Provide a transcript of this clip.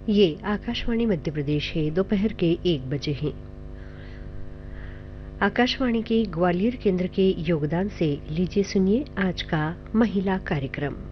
ये आकाशवाणी मध्य प्रदेश है। दोपहर के 1 बजे हैं। आकाशवाणी के ग्वालियर केंद्र के योगदान से लीजिए सुनिए आज का महिला कार्यक्रम।